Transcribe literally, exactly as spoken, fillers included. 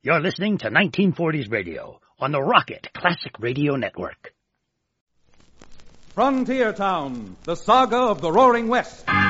You're listening to nineteen forties Radio on the Rocket Classic Radio Network. Frontier Town, the saga of the Roaring West.